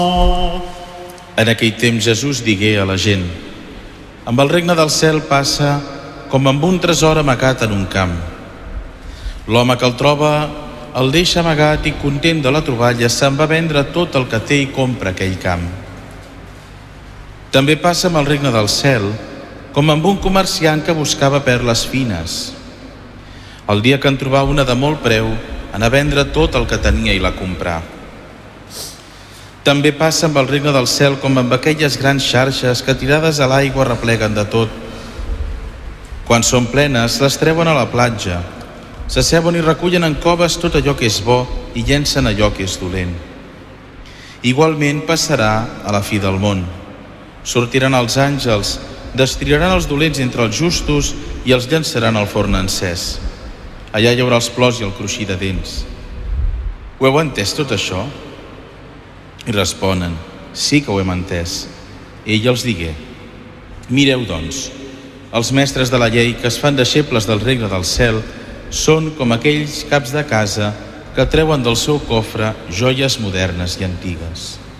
En aquell temps Jesús digué a la gent: amb el regne del cel passa com amb un tresor amagat en un camp. L'home que el troba el deixa amagat i, content de la troballa, se'n va vendre tot el que té i compra aquell camp. També passa amb el regne del cel com amb un comerciant que buscava perles fines. El dia que en trobà una de molt preu, anà a vendre tot el que tenia i la comprà. També passa amb el regne del cel com amb aquelles grans xarxes que, tirades a l'aigua, repleguen de tot. Quan són plenes, les treuen a la platja, s'asseuen i recullen en coves tot allò que és bo i llencen allò que és dolent. Igualment passarà a la fi del món. Sortiran els àngels, destriaran els dolents entre els justos i els llançaran al forn encès. Allà hi haurà els plors i el cruixir de dents. Ho heu entès tot això? I responen: sí que ho hem entès. Ell els digué: mireu, doncs, els mestres de la llei que es fan deixebles del regne del cel són com aquells caps de casa que treuen del seu cofre joies modernes i antigues.